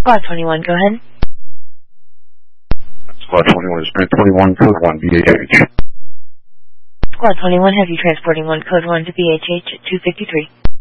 Squad 21, go ahead. Squad 21 is Sprint 21, code 1, BHH. Squad 21, have you transporting 1, code 1 to BHH at 253.